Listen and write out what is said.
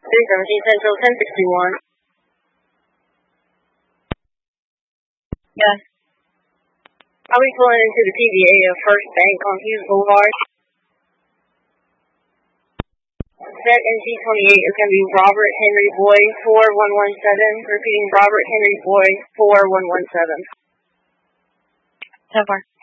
317 Central, 1061. Yes. I'll be pulling into the TVA of First Bank on Hughes Boulevard. Set NG28 is going to be Robert Henry Boy 4117. Repeating, Robert Henry Boy 4117. 10-4.